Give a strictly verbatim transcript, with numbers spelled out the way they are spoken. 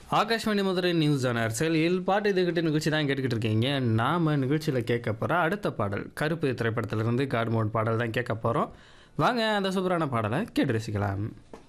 Akashvani Madurai news honour செயலியில் பாட்டு இதுகிட்ட நிகழ்ச்சி தான் கேட்டுக்கிட்டு இருக்கீங்க. நாம் நிகழ்ச்சியில் கேட்க போகிற அடுத்த பாடல் கருப்பு திரைப்படத்திலிருந்து கார்டு மோட் பாடல் தான் கேட்க போகிறோம். வாங்க அந்த சூப்பரான பாடலை கேட்டு ரசிக்கலாம்.